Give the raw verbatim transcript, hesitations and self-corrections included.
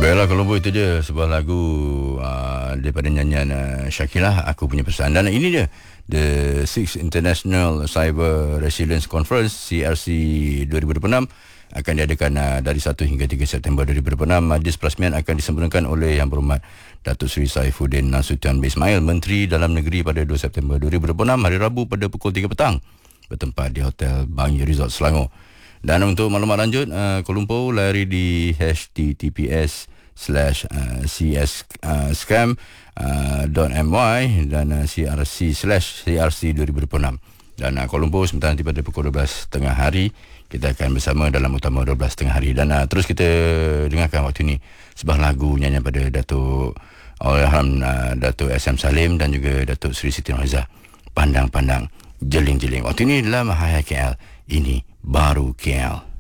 Baiklah, Colombo itu dia sebuah lagu uh, daripada nyanyian uh, Shakila, Aku Punya Pesan. Dan ini dia The Sixth International Cyber Resilience Conference C R C dua ribu dua puluh enam akan diadakan uh, dari satu hingga tiga September dua ribu dua puluh enam. Majlis perasmian akan disempurnakan oleh Yang Berhormat Datuk Seri Saifuddin Nasution bin Ismail, Menteri Dalam Negeri, pada dua September dua ribu dua puluh enam, hari Rabu pada pukul tiga petang, bertempat di Hotel Bangi Resort Selangor. Dan untuk maklumat lanjut, uh, Kuala Lumpur, layari di h t t p s slash c s scam dot m y dan uh, crc slash crc dua ribu dua puluh enam. Dan uh, Kuala Lumpur sementara nanti pada pukul dua belas tengah hari kita akan bersama dalam utama dua belas tengah hari. Dan uh, terus kita dengarkan waktu ini sebuah lagu nyanyian pada Datuk Allahyarham uh, Datuk S M Salim dan juga Datuk Seri Siti Nurhalizah, Pandang-Pandang Jeling-Jeling. Waktu ini adalah Mahaya K L, ini baru K L.